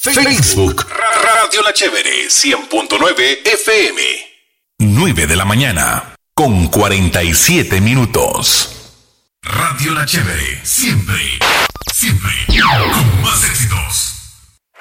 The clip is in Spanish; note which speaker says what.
Speaker 1: Facebook. Radio La Chévere 100.9 FM. 9 de la mañana con 47 minutos. Radio La Chévere, siempre con más éxitos.